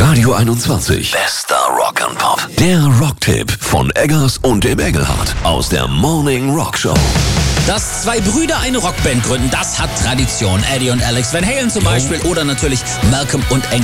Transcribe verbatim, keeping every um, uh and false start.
Radio einundzwanzig. Bester Rock and Pop. Der Rocktipp von Eggers und dem Engelhardt aus der Morning Rock Show. Dass zwei Brüder eine Rockband gründen, das hat Tradition. Eddie und Alex Van Halen zum Beispiel oder natürlich Malcolm und Angus